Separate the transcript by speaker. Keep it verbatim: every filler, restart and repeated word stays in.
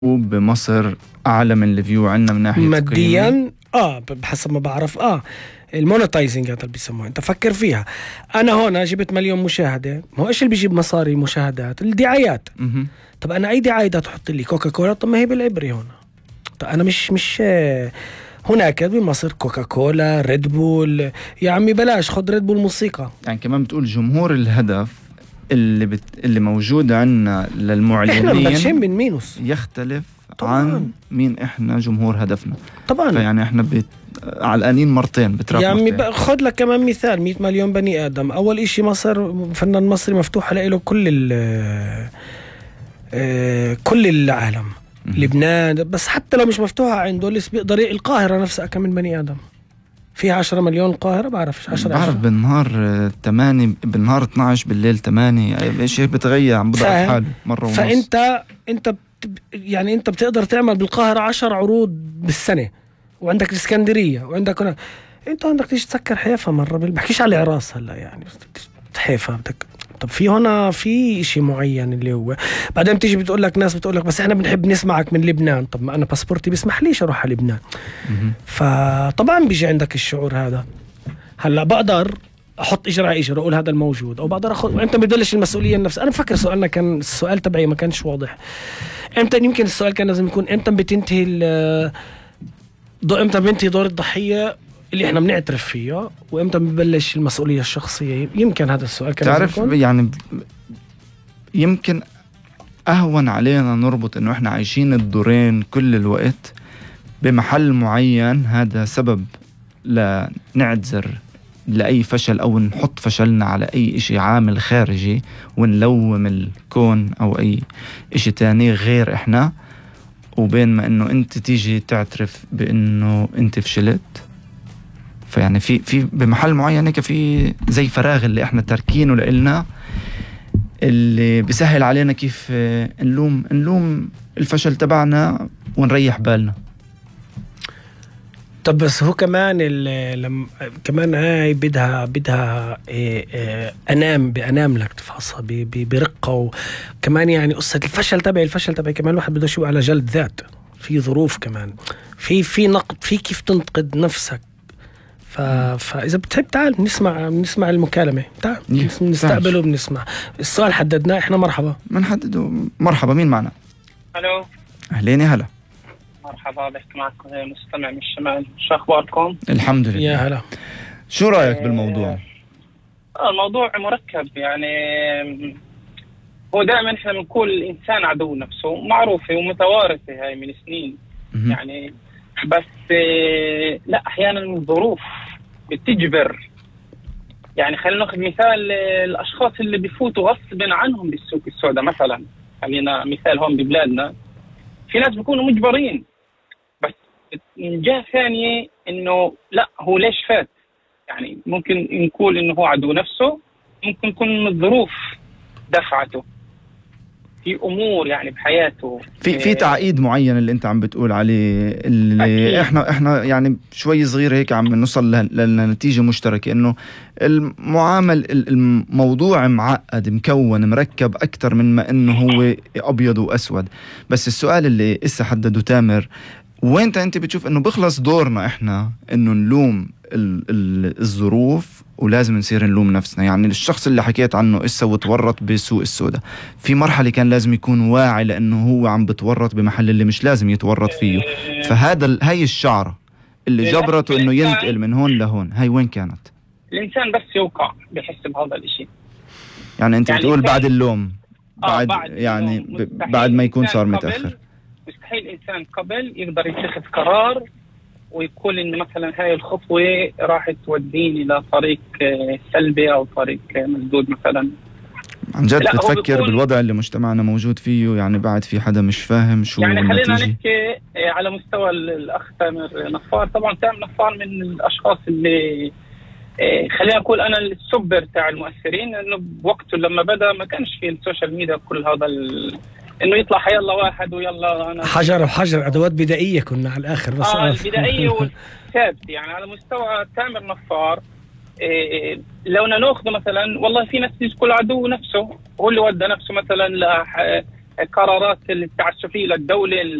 Speaker 1: بمصر أعلى من الفيو عنا من ناحية
Speaker 2: ماديا. اه بحسب ما بعرف اه المونتايزنج هذا اللي بيسموه. انت فكر فيها، انا هون جبت مليون مشاهده، ما هو ايش اللي بيجيب مصاري مشاهدات؟ الدعايات.
Speaker 1: م-
Speaker 2: طب انا اي دعايه بدها تحط لي كوكا كولا؟ طب ما هي بالعبري هون. طب انا مش مش هناك بمصر كوكا كولا، ريد بول. يا عمي بلاش خد ريد بول موسيقى.
Speaker 1: يعني كمان بتقول جمهور الهدف اللي بت... اللي موجود عنا للمعلنين
Speaker 2: احنا مبلشين من مينوس
Speaker 1: يختلف
Speaker 2: طبعاً.
Speaker 1: عن مين احنا جمهور هدفنا
Speaker 2: طبعا.
Speaker 1: فيعني احنا بت... علقانين مرتين بتراب
Speaker 2: يا عمي
Speaker 1: مرتين.
Speaker 2: خد لك كمان مثال، مئة مليون بني آدم. أول إشي مصر فنان مصري مفتوح له كل ال كل العالم. م- لبنان بس حتى لو مش مفتوحة عنده لسه بيقدر. القاهرة نفسها كم من بني آدم فيها؟ عشرة مليون القاهرة. بعرفش عشرة
Speaker 1: بعرف بالنهار ثمانية، بالنهار اثناشر، بالليل ثمانية. ايش بتغير عم بضعف حاله مرة ونص.
Speaker 2: فأنت أنت بت يعني أنت بتقدر تعمل بالقاهرة عشر عروض بالسنة، وعندك الإسكندرية، وعندك هنا. انت عندك تيجي تسكر حيفا مرة. بحكيش على عراس هلا يعني حيفا بدك. طب في هنا في اشي معين اللي هو بعدين بتيجي بتقول لك ناس بتقول لك بس احنا بنحب نسمعك من لبنان. طب ما انا باسبورتي بيسمح ليش اروح على لبنان. فطبعا بيجي عندك الشعور هذا. هلا بقدر احط اجر على اجر واقول هذا الموجود، او بقدر اخذ. وانت بدلش المسؤوليه النفس. انا بفكر سؤالنا كان السؤال تبعي ما كانش واضح. امتى يمكن السؤال كان لازم يكون امتى بتنتهي امتى بنتهي دور الضحيه اللي احنا بنعترف فيه، وامتى ببلش المسؤوليه الشخصيه؟ يمكن هذا السؤال كان
Speaker 1: تعرف يعني يمكن اهون علينا نربط انه احنا عايشين الدورين كل الوقت بمحل معين. هذا سبب لنعتذر لاي فشل او نحط فشلنا على اي اشي عامل خارجي ونلوم الكون او اي اشي تاني غير احنا، وبين ما انه انت تيجي تعترف بانه انت فشلت. فيعني في في بمحل معين هيك في زي فراغ اللي احنا تاركينه لإلنا، اللي بيسهل علينا كيف نلوم نلوم الفشل تبعنا ونريح بالنا.
Speaker 2: طب بس هو كمان لما كمان هاي بدها بدها إيه إيه انام بانام لك تفحصها برقه. وكمان يعني قصه الفشل تبعي الفشل تبعي كمان الواحد بده يشوف على جلد ذات. في ظروف كمان، في في نقد، في كيف تنتقد نفسك. ف... فاذا بتحب تعال نسمع نسمع المكالمه. تعال نستقبله وبنسمع السؤال. حددناه احنا. مرحبا.
Speaker 1: بنحدده. مرحبا، مين معنا؟
Speaker 3: الو.
Speaker 1: اهلين يا هلا.
Speaker 3: مرحبا، بحكي معكم مستمع من الشمال. شو اخباركم؟
Speaker 1: الحمد لله.
Speaker 2: يا هلا.
Speaker 1: شو رايك بالموضوع؟
Speaker 3: آه الموضوع مركب. يعني هو دائما احنا بنقول الانسان عدو نفسه، معروفه ومتوارثه هاي من سنين. م- يعني بس لا احيانا الظروف بتجبر. يعني خلينا ناخذ مثال الاشخاص اللي بيفوتوا غصب عنهم بالسوق السوداء مثلا. خلينا مثال هون ببلادنا في ناس بيكونوا مجبرين، بس من جهه ثانيه انه لا هو ليش فات. يعني ممكن نقول انه هو عدو نفسه، ممكن يكون الظروف دفعته في امور يعني بحياته.
Speaker 1: في في تعقيد معين اللي انت عم بتقول عليه، اللي أكيد. احنا احنا يعني شوي صغير هيك عم نوصل لنتيجه مشتركه انه المعامل الموضوع معقد مكون مركب اكثر من ما انه هو ابيض واسود. بس السؤال اللي اسا حدده تامر، وين انت بتشوف انه بخلص دورنا احنا انه نلوم الظروف ولازم نصير نلوم نفسنا؟ يعني الشخص اللي حكيت عنه إسا وتورط بسوق السوداء، في مرحلة كان لازم يكون واعي لأنه هو عم بتورط بمحل اللي مش لازم يتورط فيه. فهذا هاي الشعرة اللي جبرته إنه ينتقل من هون لهون، هاي وين كانت؟
Speaker 3: الإنسان بس يوقع بيحس بهذا الإشي.
Speaker 1: يعني أنت يعني بتقول بعد اللوم، بعد,
Speaker 3: آه بعد
Speaker 1: يعني بعد ما يكون صار متأخر.
Speaker 3: مستحيل إنسان قبل يقدر يتخذ قرار ويقول إن مثلا هاي الخطوة راح توديني لطريق سلبي أو طريق مسدود مثلا.
Speaker 1: عن جد بتفكر بالوضع اللي مجتمعنا موجود فيه؟ يعني بعد في حدا مش فاهم شو
Speaker 3: يعني
Speaker 1: النتيجة؟
Speaker 3: خلينا نحكي على مستوى الأخ تامر نفار. طبعا تامر نفار من الأشخاص اللي خلينا نقول أنا السوبر تاع المؤثرين، إنه بوقته لما بدأ ما كانش في السوشيال ميديا كل هذا ال... انه يطلع حيلا واحد ويلا انا
Speaker 2: حجر بحجر، ادوات بدائيه كنا على الاخر. بس
Speaker 3: اه البدائيه والثابت. يعني على مستوى تامر نفار إيه لو ناخذ مثلا والله في ناس تقول عدو نفسه هو اللي ودى نفسه مثلا القرارات التعسفيه للدوله